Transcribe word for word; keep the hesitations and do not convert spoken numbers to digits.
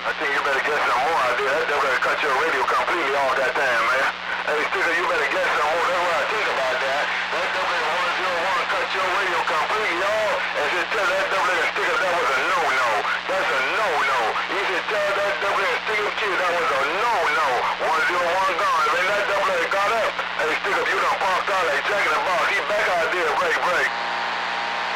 I think you better get some more out there. That devil cut your radio completely off that time, man. Hey, Sticker, you better get some more. That's what I think about that. That devil one zero one cut your radio completely off. And should tell that devil and Sticker that was a no-no. That's a no-no. You should tell that devil and Sticker kid that was a no-no. one zero one gone. When that devil got up, hey, Sticker, you done parked out like Jack in the Box.